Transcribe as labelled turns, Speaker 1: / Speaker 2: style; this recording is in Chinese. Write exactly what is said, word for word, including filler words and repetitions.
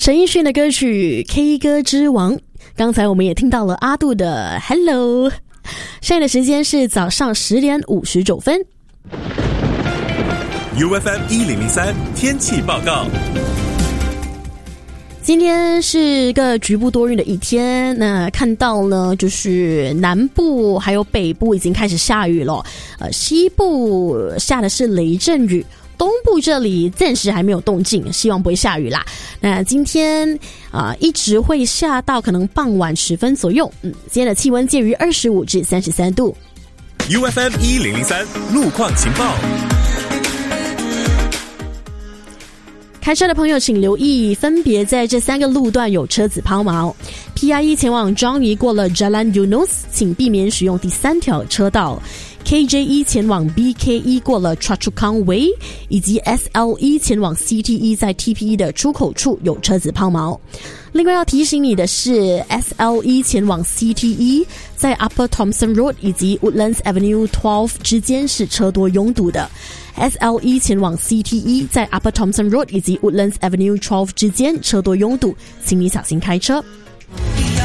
Speaker 1: 陈奕迅的歌曲 K 歌之王，刚才我们也听到了阿杜的 Hello。 现在的时间是早上十点五十九分。
Speaker 2: U F M 一零零三天气报告。
Speaker 1: 今天是个局部多云的一天，那看到呢，就是南部还有北部已经开始下雨了，呃，西部下的是雷阵雨，东部这里暂时还没有动静，希望不会下雨啦。那今天啊、呃，一直会下到可能傍晚时分左右。嗯，今天的气温介于二十五至三十三度。
Speaker 2: U F M 一零零三路况情报。
Speaker 1: 开车的朋友请留意，分别在这三个路段有车子抛锚。P I E 前往樟宜过了 Jalan Eunos， 请避免使用第三条车道。K J E 前往 B K E 过了 Choa Chu Kang Way， 以及 S L E 前往 C T E 在 T P E 的出口处有车子抛锚。另外要提醒你的是 ，S L E 前往 C T E 在 Upper Thomson Road 以及 Woodlands Avenue 十二之间是车多拥堵的。S L E 前往 C T E 在 Upper Thomson Road 以及 Woodlands Avenue 十二之间车多拥堵，请你小心开车。